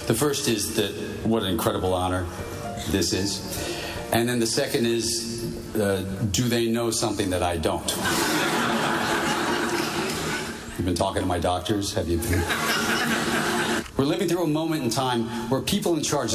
The first is that what an incredible honor this is. And then the second is, do they know something that I don't? You've been talking to my doctors? Have you been? We're living through a moment in time where people in charge